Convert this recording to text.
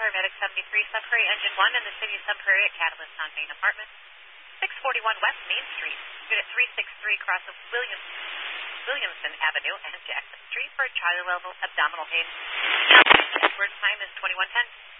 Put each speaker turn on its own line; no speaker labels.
Paramedic 73, Sun Prairie Engine 1 in the city of Sun Prairie at Catalyst on Main Apartment, 641 West Main Street, Unit 363 across of Williamson Avenue and Jackson Street for child level abdominal pain. Word time is 2110.